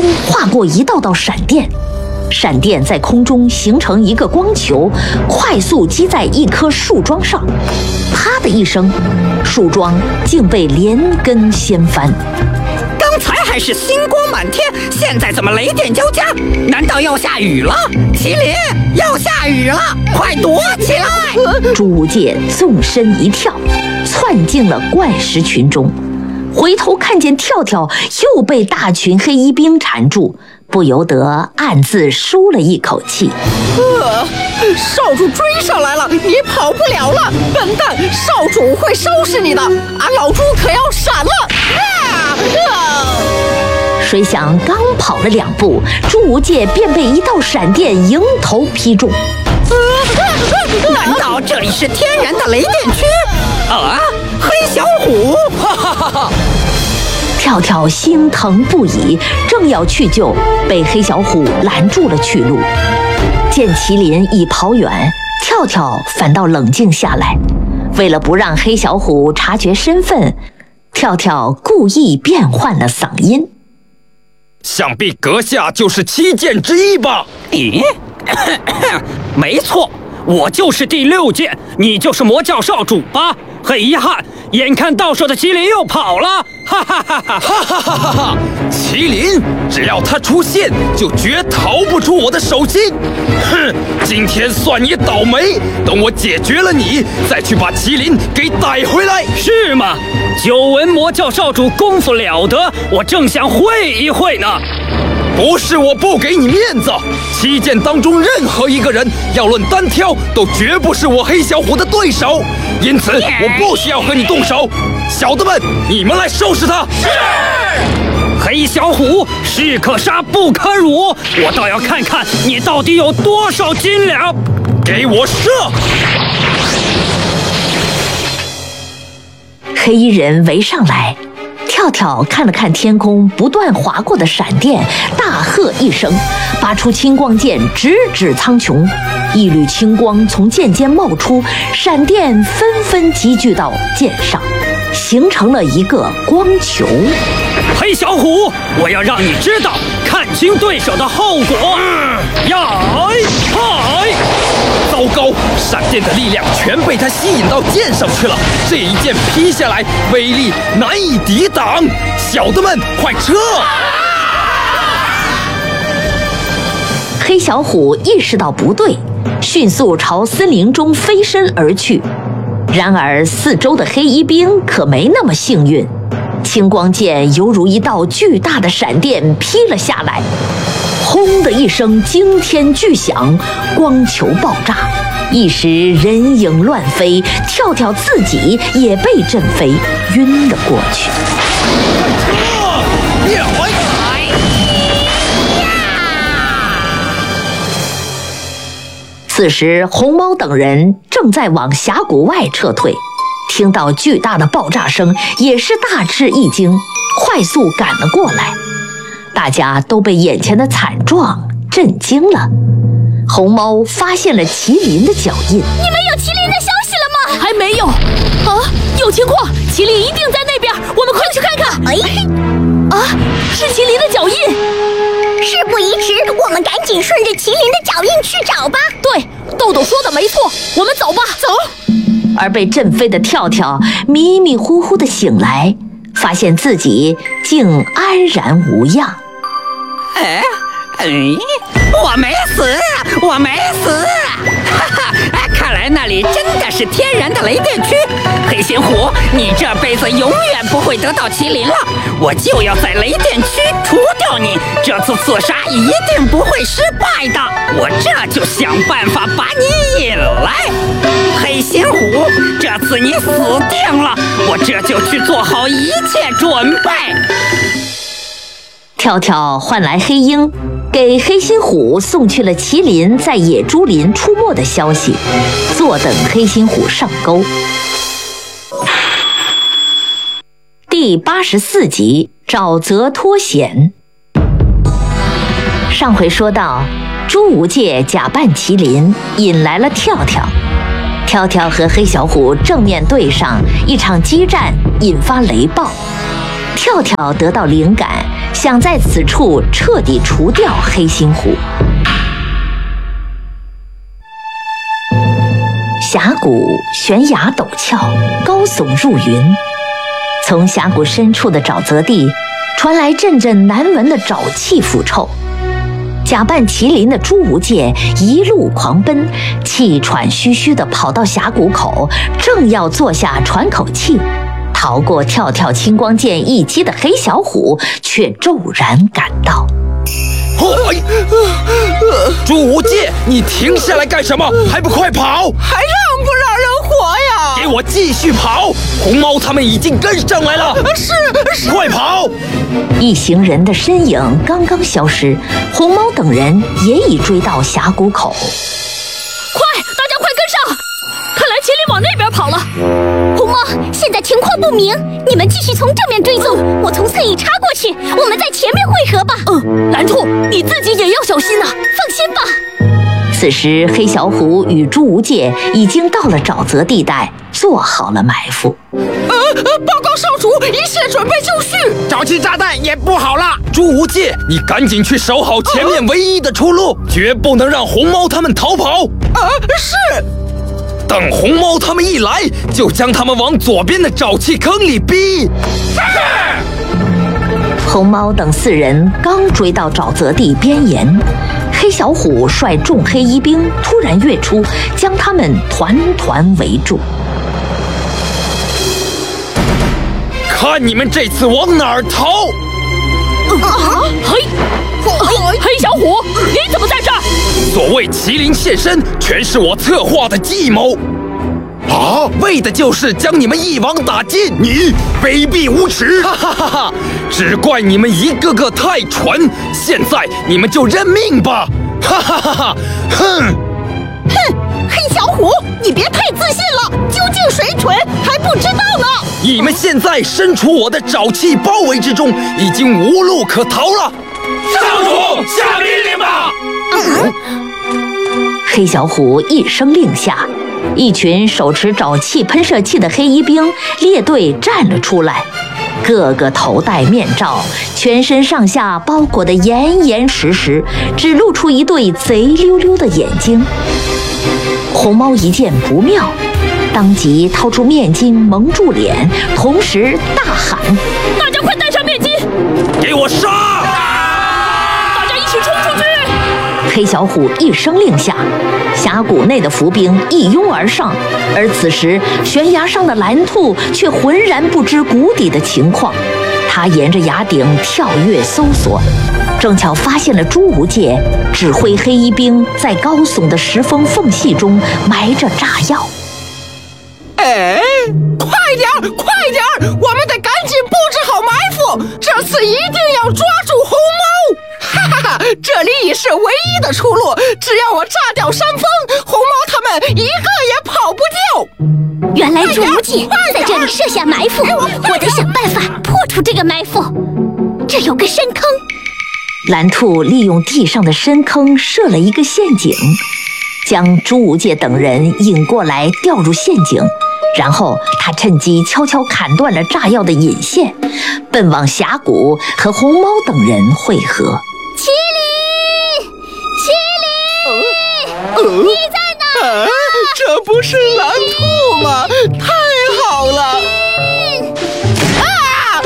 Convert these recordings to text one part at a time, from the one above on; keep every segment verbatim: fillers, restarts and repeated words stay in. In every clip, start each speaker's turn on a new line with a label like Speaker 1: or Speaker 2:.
Speaker 1: 中划过一道道闪电，闪电在空中形成一个光球，快速击在一棵树桩上。啪的一声，树桩竟被连根掀翻。
Speaker 2: 刚才还是星光满天，现在怎么雷电交加？难道要下雨了？麒麟，要下雨了，快躲起来！
Speaker 1: 朱无戒纵身一跳，窜进了怪石群中。回头看见跳跳又被大群黑衣兵缠住，不由得暗自舒了一口气。
Speaker 2: 呃，少主追上来了，你跑不了了，笨蛋！少主会收拾你的，俺老猪可要闪了！啊啊！
Speaker 1: 谁想刚跑了两步，朱无戒便被一道闪电迎头劈中。
Speaker 2: 难道这里是天然的雷电区？啊，黑小虎！哈哈哈哈！
Speaker 1: 跳跳心疼不已，正要去救，被黑小虎拦住了去路。见麒麟已跑远，跳跳反倒冷静下来。为了不让黑小虎察觉身份，跳跳故意变换了嗓音。
Speaker 3: 想必阁下就是七剑之一吧？
Speaker 2: 咦，没错，我就是第六剑，你就是魔教少主吧？很遗憾，眼看到手的麒麟又跑了，哈哈哈哈
Speaker 3: 哈哈哈哈哈！麒麟，只要他出现，就绝逃不出我的手心。哼，今天算你倒霉，等我解决了你，再去把麒麟给带回来。
Speaker 2: 是吗？久闻魔教少主功夫了得，我正想会一会呢。
Speaker 3: 不是我不给你面子，七剑当中任何一个人，要论单挑，都绝不是我黑小虎的对手。因此，我不需要和你动手。小的们，你们来收拾他。
Speaker 2: 是。黑小虎，士可杀不可辱，我倒要看看你到底有多少斤两。
Speaker 3: 给我射！
Speaker 1: 黑衣人围上来。跳跳看了看天空不断划过的闪电，大喝一声，拔出青光剑直指苍穹。一缕青光从剑间冒出，闪电纷纷集聚到剑上，形成了一个光球。
Speaker 2: 黑小虎，我要让你知道看清对手的后果。呀，嗨！
Speaker 3: 糟糕，闪电的力量全被他吸引到剑上去了，这一剑劈下来，威力难以抵挡。小的们，快撤！
Speaker 1: 黑小虎意识到不对，迅速朝森林中飞身而去。然而四周的黑衣兵可没那么幸运，青光剑犹如一道巨大的闪电劈了下来，轰的一声惊天巨响，光球爆炸，一时人影乱飞，跳跳自己也被震飞，晕了过去。此时红猫等人正在往峡谷外撤退，听到巨大的爆炸声，也是大吃一惊，快速赶了过来。大家都被眼前的惨状震惊了。红猫发现了麒麟的脚印。
Speaker 4: 你们有麒麟的消息了吗？
Speaker 5: 还没有。啊，有情况，麒麟一定在那边，我们快去看看。
Speaker 4: 哎，
Speaker 5: 啊，是麒麟的脚印。
Speaker 4: 事不宜迟，我们赶紧顺着麒麟的脚印去找吧。
Speaker 5: 对，豆豆说的没错，我们走吧，走。
Speaker 1: 而被震飞的跳跳迷迷糊糊的醒来，发现自己竟安然无恙。
Speaker 2: 哎哎，我没死，我没死！哈哈，看来那里真的是天然的雷电区。黑心虎，你这辈子永远不会得到麒麟了，我就要在雷电区除掉你，这次刺杀一定不会失败的。我这就想办法把你引来。黑心虎，这次你死定了，我这就去做好一切准备。
Speaker 1: 跳跳唤来黑鹰，给黑心虎送去了麒麟在野猪林出没的消息，坐等黑心虎上钩。第八十四集，沼泽脱险。上回说到，朱无戒假扮麒麟，引来了跳跳。跳跳和黑小虎正面对上，一场激战引发雷暴。跳跳得到灵感， 想在此处彻底除掉黑心虎。峡谷悬崖陡峭，高耸入云。从峡谷深处的沼泽地传来阵阵难闻的沼气腐臭。假扮麒麟的朱无戒一路狂奔，气喘吁吁地跑到峡谷口，正要坐下喘口气，逃过跳跳青光剑一击的黑小虎却骤然赶到。
Speaker 3: 朱无戒，你停下来干什么？还不快跑！
Speaker 2: 还让不让人活呀？
Speaker 3: 给我继续跑！红猫他们已经跟上来了。
Speaker 2: 是是，
Speaker 3: 快跑！
Speaker 1: 一行人的身影刚刚消失，红猫等人也已追到峡谷口。
Speaker 5: 快，大家快跟上！看来麒麟往那边跑了。
Speaker 4: 红猫，现在情况不明，你们继续从正面追踪，我从侧翼插过去，我们在前面汇合吧。
Speaker 5: 嗯，蓝兔，你自己也要小心呐、啊。
Speaker 4: 放心吧。
Speaker 1: 此时，黑小虎与朱无戒已经到了沼泽地带，做好了埋伏。
Speaker 2: 呃呃，报告少主，一切准备就绪。
Speaker 3: 沼气炸弹也布好了。朱无戒，你赶紧去守好前面唯一的出路，绝不能让红猫他们逃跑。
Speaker 2: 啊，是。
Speaker 3: 等红猫他们一来，就将他们往左边的沼气坑里逼。
Speaker 1: 红猫等四人刚追到沼泽地边沿，黑小虎率众黑衣兵突然跃出，将他们团团围住。
Speaker 3: 看你们这次往哪儿逃！
Speaker 5: 啊！嘿，黑小虎，你怎么在这儿？
Speaker 3: 所谓麒麟现身，全是我策划的计谋。啊！为的就是将你们一网打尽。你卑鄙无耻！哈哈哈哈！只怪你们一个个太蠢，现在你们就认命吧！哈哈哈哈！哼！
Speaker 4: 哼！黑小虎，你别太自信了，究竟谁蠢还不知道呢。
Speaker 3: 你们现在身处我的沼气包围之中，已经无路可逃了。少主，下命令吧！
Speaker 1: 嗯、黑小虎一声令下，一群手持沼气喷射器的黑衣兵列队站了出来，个个头戴面罩，全身上下包裹得严严实实，只露出一对贼溜溜的眼睛。红猫一见不妙，当即掏出面巾蒙住脸，同时大喊：
Speaker 5: 大家快戴上面巾！
Speaker 3: 给我杀！
Speaker 5: 大家一起冲出去！
Speaker 1: 黑小虎一声令下，峡谷内的伏兵一拥而上，而此时悬崖上的蓝兔却浑然不知谷底的情况。他沿着崖顶跳跃搜索，正巧发现了朱无戒指挥黑衣兵在高耸的石缝缝隙中埋着炸药。
Speaker 2: 哎，快点，快点，我们得赶紧布置好埋伏，这次一定要抓住红猫！哈哈哈，这里已是唯一的出路，只要我炸掉山峰，红猫他们一个也跑不掉。
Speaker 4: 原来朱无戒在这里设下埋伏，我得想办法破除这个埋伏。这有个深坑，
Speaker 1: 蓝兔利用地上的深坑设了一个陷阱，将朱无戒等人引过来掉入陷阱，然后他趁机悄悄砍断了炸药的引线，奔往峡谷和红猫等人会合。
Speaker 4: 麒麟，麒麟，呃、你在哪、啊
Speaker 2: 啊？这不是蓝兔吗？太好了！啊！啊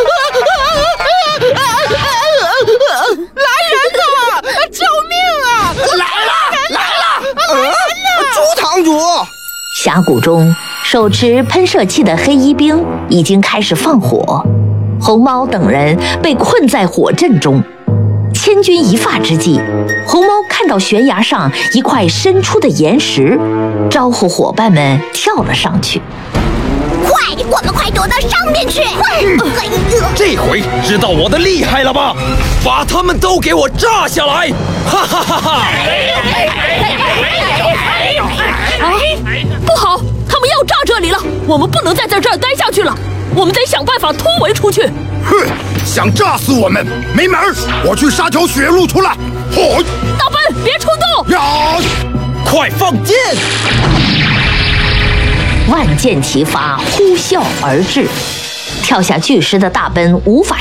Speaker 2: 啊啊来人呐！救命啊！
Speaker 3: 来了，来了！
Speaker 2: 来人呐！
Speaker 3: 朱堂主，
Speaker 1: 峡谷中手持喷射器的黑衣兵已经开始放火，红猫等人被困在火阵中。千钧一发之际，红猫看到悬崖上一块伸出的岩石，招呼伙伴们跳了上去。
Speaker 4: 快，我们快躲到上面去！快！
Speaker 3: 嗯、这回知道我的厉害了吧？把他们都给我炸下来！哈哈哈哈！
Speaker 5: 啊，不好，他们要炸这里了，我们不能再在这儿待下去了，我们得想办法突围出去。
Speaker 6: 哼，想炸死我们没门儿！我去杀条血路出来。嚯！
Speaker 5: 大奔，别冲动！
Speaker 6: 呀！
Speaker 3: 快放箭！
Speaker 1: 万箭齐发，呼啸而至。跳下巨石的大奔无法